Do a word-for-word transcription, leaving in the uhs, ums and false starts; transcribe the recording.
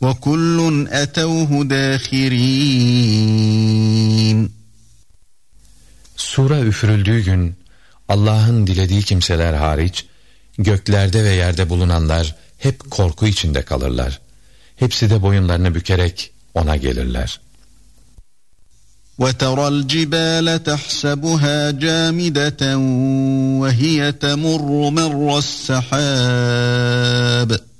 وَكُلٌّ أَتَوْهُ دَاخِرِينَ. Sura üfürüldüğü gün Allah'ın dilediği kimseler hariç göklerde ve yerde bulunanlar hep korku içinde kalırlar. Hepsi de boyunlarını bükerek ona gelirler. وَتَرَى الْجِبَالَ تَحْسَبُهَا جَامِدَةً وَهِيَ تَمُرُّ مَرَّ السَّحَابِ